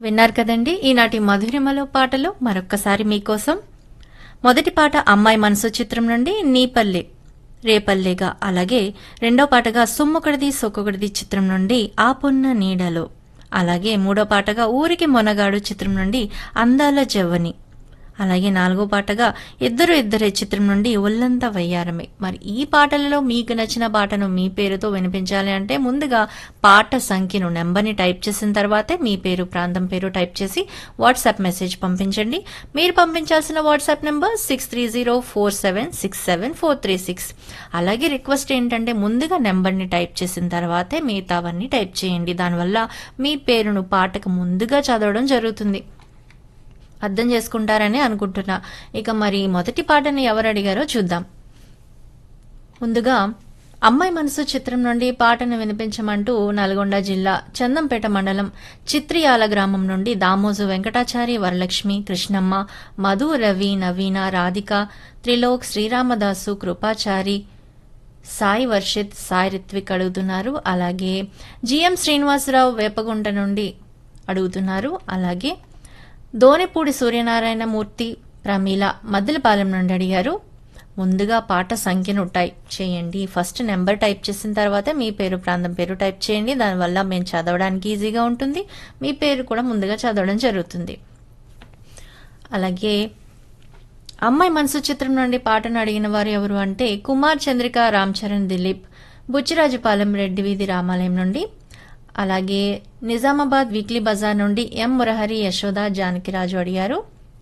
విన్నారు కదండి ఈనాటి మధురిమలో పాటలు మరొక్కసారి మీకోసం. మొదటి పాట అమ్మాయి మనసు చిత్రం నుండి నీపల్లె రేపల్లెగా, అలాగే రెండో పాటగా సుమ్మొకటిది సొక్కొకటిది చిత్రం నుండి ఆ పొన్న నీడలో, అలాగే మూడో పాటగా ఊరికి మొనగాడు చిత్రం నుండి అందాల జవ్వని, అలాగే నాలుగో పాటగా ఇద్దరు ఇద్దరే చిత్రం నుండి ఒళ్ళంతా వయ్యారమే. మరి ఈ పాటలలో మీకు నచ్చిన పాటను మీ పేరుతో వినిపించాలి అంటే ముందుగా పాట సంఖ్యను నెంబర్ని టైప్ చేసిన తర్వాతే మీ పేరు ప్రాంతం పేరు టైప్ చేసి వాట్సాప్ మెసేజ్ పంపించండి. మీరు పంపించాల్సిన వాట్సాప్ నెంబర్ 6304767436. అలాగే రిక్వెస్ట్ ఏంటంటే ముందుగా నెంబర్ని టైప్ చేసిన తర్వాతే మిగతావన్నీ టైప్ చేయండి. దానివల్ల మీ పేరును పాటకు ముందుగా చదవడం జరుగుతుంది. అర్థం చేసుకుంటారని అనుకుంటున్నా. ఇక మరి మొదటి పాటని ఎవరు అడిగారో చూద్దాం. ముందుగా అమ్మాయి మనసు చిత్రం నుండి పాటను వినిపించమంటూ నల్గొండ జిల్లా చందంపేట మండలం చిత్రియాల గ్రామం నుండి దామోజు వెంకటాచారి, వరలక్ష్మి, కృష్ణమ్మ, మధు, రవి, నవీన, రాధిక, త్రిలోక్, శ్రీరామదాసు, కృపాచారి, సాయి వర్షిత్, సాయి రిత్విక్ అడుగుతున్నారు. అలాగే జిఎం శ్రీనివాసరావు వేపగుంట నుండి అడుగుతున్నారు. అలాగే దోనెపూడి సూర్యనారాయణ మూర్తి, ప్రమీల మద్దెలపాలెం నుండి అడిగారు. ముందుగా పాట సంఖ్యను టైప్ చేయండి. ఫస్ట్ నెంబర్ టైప్ చేసిన తర్వాత మీ పేరు ప్రాంతం పేరు టైప్ చేయండి. దానివల్ల మేము చదవడానికి ఈజీగా ఉంటుంది. మీ పేరు కూడా ముందుగా చదవడం జరుగుతుంది. అలాగే అమ్మాయి మనసు చిత్రం నుండి పాటను అడిగిన వారు ఎవరు అంటే కుమార్, చంద్రిక, రామ్ చరణ్, దిలీప్, బుచ్చిరాజుపాలెం, రెడ్డి వీధి, రామాలయం నుండి. అలాగే నిజామాబాద్ వీక్లీ బజార్ నుండి ఎం మురహరి, యశోద, జానకిరాజు అడిగారు.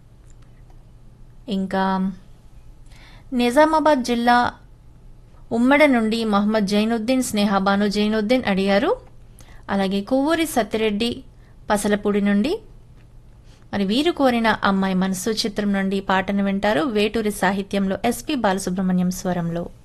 ఇంకా నిజామాబాద్ జిల్లా ఉమ్మడి నుండి మొహమ్మద్ జైనుద్దీన్, స్నేహాబాను జైనుద్దీన్ అడిగారు. అలాగే కొవ్వూరి సత్యరెడ్డి పసలపూడి నుండి. మరి వీరు కోరిన అమ్మాయి మనసు చిత్రం నుండి పాటను వింటారు. వేటూరి సాహిత్యంలో ఎస్పి బాలసుబ్రహ్మణ్యం స్వరంలో.